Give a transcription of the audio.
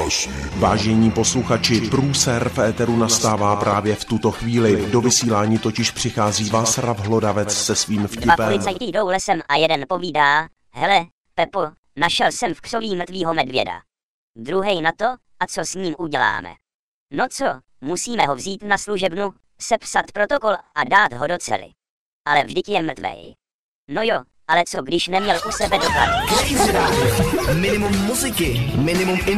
Vážení posluchači, průser v éteru nastává právě v tuto chvíli. Do vysílání totiž přichází Václav Hlodavec se svým vtipem. Dva policajti jdou lesem a jeden povídá: hele, Pepo, našel jsem v křoví mrtvýho medvěda. Druhej na to, a co s ním uděláme? No co, musíme ho vzít na služebnu, sepsat protokol a dát ho do cely. Ale vždyť je mrtvej. No jo, ale co když neměl u sebe doklad? Minimum muziky, minimum